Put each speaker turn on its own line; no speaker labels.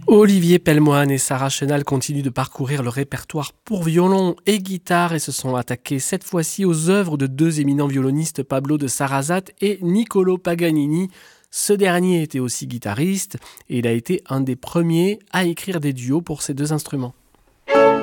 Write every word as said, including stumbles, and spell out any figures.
Olivier Pellemoine et Sarah Chenal continuent de parcourir le répertoire pour violon et guitare et se sont attaqués cette fois-ci aux œuvres de deux éminents violonistes, Pablo de Sarasate et Niccolò Paganini. Ce dernier était aussi guitariste et il a été un des premiers à écrire des duos pour ces deux instruments.